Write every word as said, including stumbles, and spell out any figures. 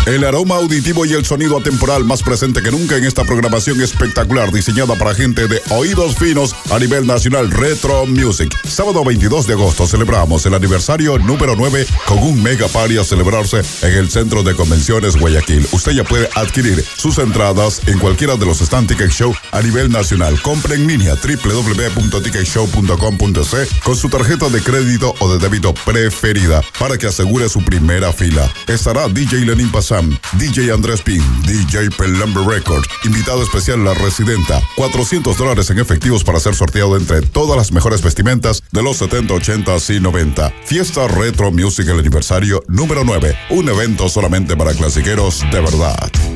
El aroma auditivo y el sonido atemporal más presente que nunca en esta programación espectacular diseñada para gente de oídos finos a nivel nacional. Retro Music. Sábado veintidós de agosto celebramos el aniversario número nueve con un mega party a celebrarse en el Centro de Convenciones Guayaquil. Usted ya puede adquirir sus entradas en cualquiera de los stand Ticket Show a nivel nacional. Compre en línea doble u doble u doble u punto ticket show punto com punto c con su tarjeta de crédito o de débito preferida para que asegure su primera fila. Estará D J Lenin Pasam, D J Andrés Pin, D J Pelambre Record, invitado especial La Residenta, cuatrocientos dólares en efectivos para ser sorteado entre todas las mejores vestimentas de los setenta, ochenta y noventa. Fiesta Retro Music, el aniversario número nueve, un evento solamente para clasiqueros de verdad.